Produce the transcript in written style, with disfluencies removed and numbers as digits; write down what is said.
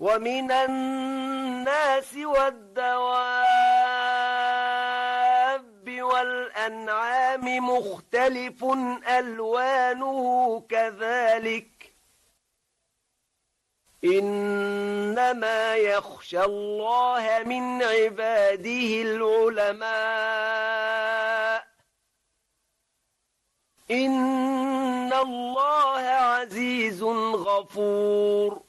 ومن الناس والدواب والأنعام مختلف ألوانه كذلك إنما يخشى الله من عباده العلماء إن الله عزيز غفور